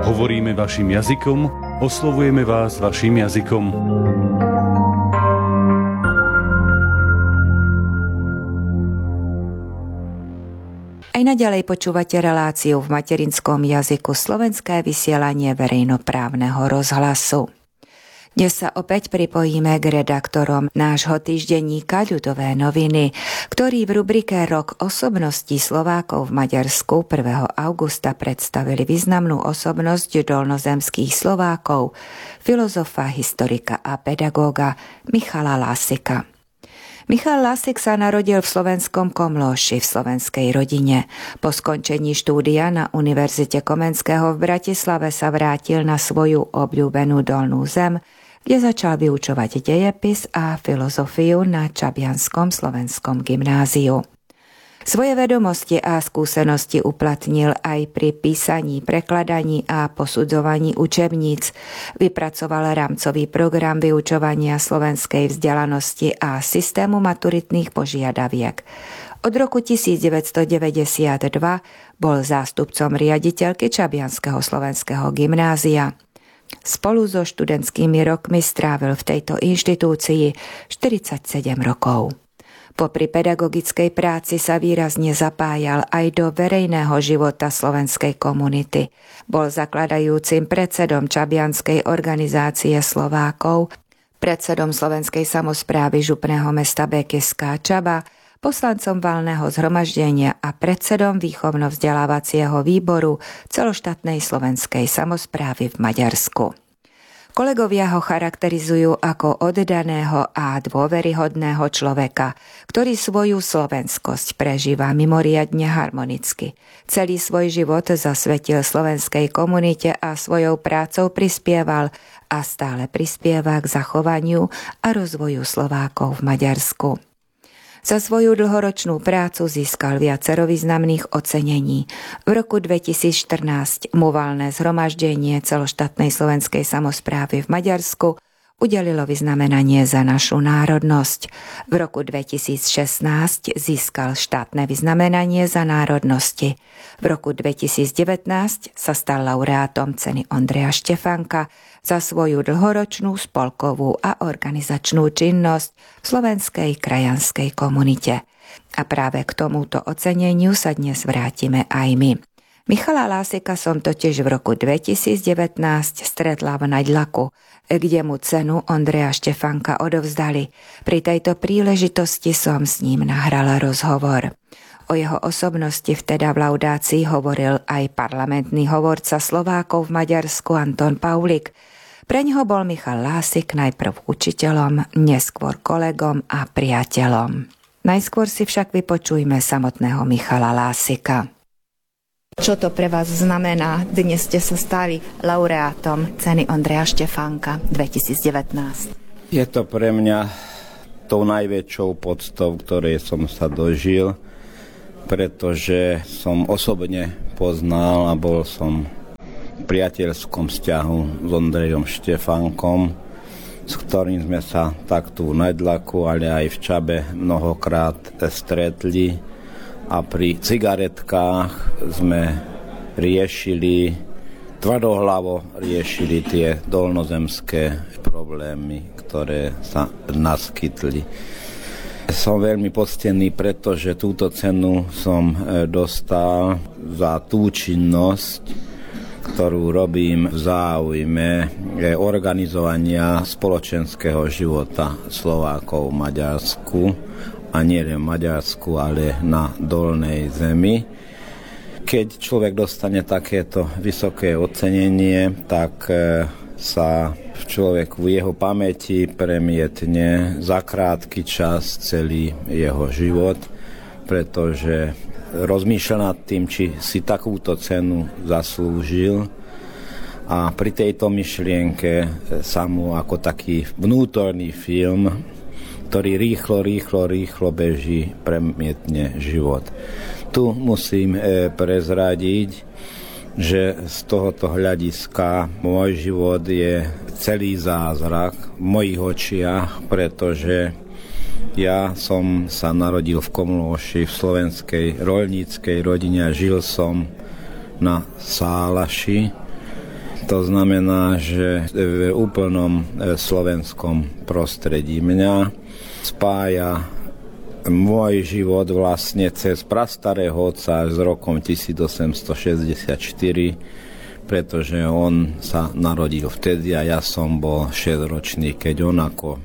Hovoríme vašim jazykom, oslovujeme vás vašim jazykom. Aj naďalej počúvate reláciu v materinskom jazyku Slovenské vysielanie verejnoprávneho rozhlasu. Dnes sa opäť pripojíme k redaktorom nášho týždenníka Ľudové noviny, ktorí v rubrike Rok osobností Slovákov v Maďarsku 1. augusta predstavili významnú osobnosť dolnozemských Slovákov, filozofa, historika a pedagóga Michala Lásika. Michal Lásik sa narodil v slovenskom Komlóši v slovenskej rodine. Po skončení štúdia na Univerzite Komenského v Bratislave sa vrátil na svoju obľúbenú Dolnú Zem, kde začal vyučovať dejepis a filozofiu na Čabianskom slovenskom gymnáziu. Svoje vedomosti a skúsenosti uplatnil aj pri písaní, prekladaní a posudzovaní učebníc. Vypracoval rámcový program vyučovania slovenskej vzdelanosti a systému maturitných požiadaviek. Od roku 1992 bol zástupcom riaditeľky Čabianskeho slovenského gymnázia. Spolu so študentskými rokmi strávil v tejto inštitúcii 47 rokov. Popri pedagogickej práci sa výrazne zapájal aj do verejného života slovenskej komunity. Bol zakladajúcim predsedom Čabianskej organizácie Slovákov, predsedom Slovenskej samosprávy župného mesta Békyská Čaba, poslancom valného zhromaždenia a predsedom výchovno-vzdelávacieho výboru celoštátnej slovenskej samosprávy v Maďarsku. Kolegovia ho charakterizujú ako oddaného a dôveryhodného človeka, ktorý svoju slovenskosť prežíva mimoriadne harmonicky. Celý svoj život zasvetil slovenskej komunite a svojou prácou prispieval a stále prispieva k zachovaniu a rozvoju Slovákov v Maďarsku. Za svoju dlhoročnú prácu získal viacero významných ocenení. V roku 2014 mu valné zhromaždenie celoštátnej slovenskej samosprávy v Maďarsku udelilo vyznamenanie za našu národnosť. V roku 2016 získal štátne vyznamenanie za národnosti. V roku 2019 sa stal laureátom ceny Ondreja Štefánka za svoju dlhoročnú spolkovú a organizačnú činnosť v slovenskej krajanskej komunite. A práve k tomuto oceneniu sa dnes vrátime aj my. Michala Lásika som totiž v roku 2019 stretla v Naďlaku, kde mu cenu Ondreja Štefánka odovzdali. Pri tejto príležitosti som s ním nahrala rozhovor. O jeho osobnosti vteda v laudácii hovoril aj parlamentný hovorca Slovákov v Maďarsku Anton Paulik. Preňho bol Michal Lásik najprv učiteľom, neskôr kolegom a priateľom. Najskôr si však vypočujme samotného Michala Lásika. Čo to pre vás znamená? Dnes ste sa stali laureátom ceny Ondreja Štefánka 2019. Je to pre mňa tou najväčšou poctou, ktorej som sa dožil, pretože som osobne poznal a bol som v priateľskom vzťahu s Ondrejom Štefánkom, s ktorým sme sa tak tu v Naďlaku, ale aj v Čabe mnohokrát stretli a pri cigaretkách sme tvrdohlavo riešili tie dolnozemské problémy, ktoré sa naskytli. Som veľmi poctený, pretože túto cenu som dostal za tú činnosť, ktorú robím v záujme organizovania spoločenského života Slovákov v Maďarsku, a nie len v Maďarsku, ale na Dolnej Zemi. Keď človek dostane takéto vysoké ocenenie, tak sa v človeku, v jeho pamäti premietne za krátky čas celý jeho život, pretože rozmýšľa nad tým, či si takúto cenu zaslúžil, a pri tejto myšlienke sa mu ako taký vnútorný film, ktorý rýchlo beží, premietne život. Tu musím prezradiť, že z tohoto hľadiska môj život je celý zázrak v mojich očiach, pretože ja som sa narodil v Komlóši, v slovenskej roľníckej rodine a žil som na Sálaši. To znamená, že v úplnom slovenskom prostredí mňa spája môj život vlastne cez prastarého otca z rokom 1864, pretože on sa narodil vtedy a ja som bol 6-ročný, keď on ako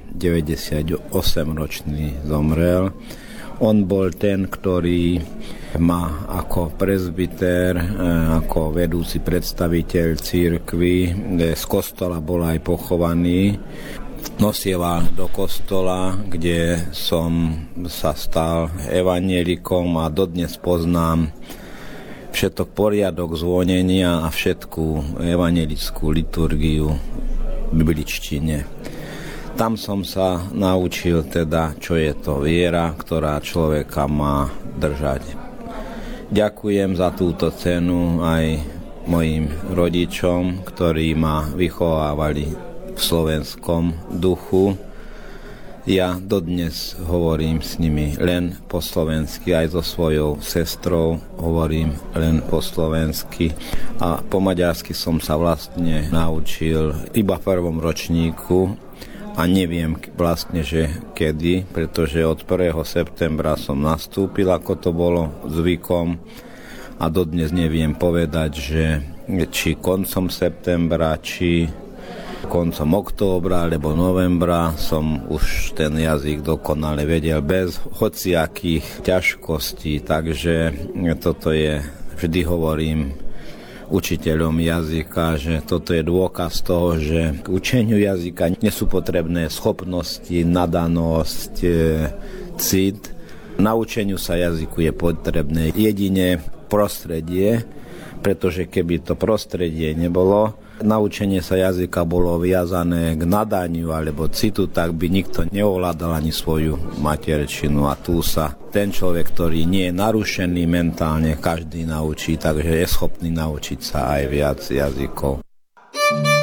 98-ročný zomrel. On bol ten, ktorý ma ako prezbiter, ako vedúci predstaviteľ cirkvi z kostola bol aj pochovaný. Nosieval do kostola, kde som sa stal evanjelikom a dodnes poznám všetok poriadok zvonenia a všetku evanjelickú liturgiu v bibličtine. Tam som sa naučil teda, čo je to viera, ktorá človeka má držať. Ďakujem za túto cenu aj mojim rodičom, ktorí ma vychovávali v slovenskom duchu. Ja dodnes hovorím s nimi len po slovensky, aj so svojou sestrou hovorím len po slovensky. A po maďarsky som sa vlastne naučil iba v prvom ročníku a neviem vlastne, že kedy, pretože od 1. septembra som nastúpil, ako to bolo zvykom, a dodnes neviem povedať, že či koncom septembra, či koncom októbra alebo novembra som už ten jazyk dokonale vedel bez hociakých ťažkostí, takže toto je, vždy hovorím učiteľom jazyka, že toto je dôkaz toho, že k učeniu jazyka nie sú potrebné schopnosti, nadanosť, cit. Naučeniu sa jazyku je potrebné jedine prostredie, pretože keby to prostredie nebolo, naučenie sa jazyka bolo viazané k nadaniu alebo citu, tak by nikto neovládal ani svoju materčinu. A tu sa ten človek, ktorý nie je narušený mentálne, každý naučí, takže je schopný naučiť sa aj viac jazykov.